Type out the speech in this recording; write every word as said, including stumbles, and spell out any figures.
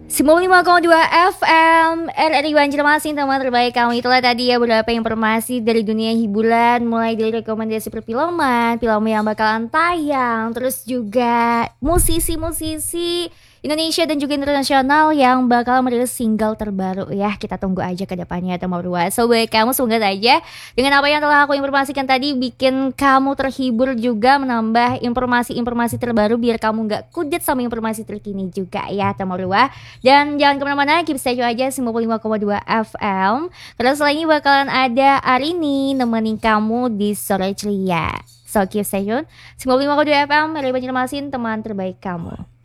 sembilan puluh lima koma dua F M R R I Banjarmasin, teman terbaik kamu. Itulah tadi ya beberapa informasi dari dunia hiburan, mulai dari rekomendasi perfilman, film yang bakalan tayang, terus juga musisi-musisi Indonesia dan juga internasional yang bakal merilis single terbaru ya. Kita tunggu aja ke depannya teman berdua. So buat kamu semoga saja dengan apa yang telah aku informasikan tadi bikin kamu terhibur juga, menambah informasi-informasi terbaru biar kamu gak kudet sama informasi terkini juga ya teman berdua. Dan jangan kemana-mana, keep stay tune aja sembilan puluh lima koma dua F M. Karena setelah ini bakalan ada Arini nemenin kamu di sore ceria. So keep stay tune sembilan puluh lima koma dua F M, R R I Banjarmasin, teman terbaik kamu.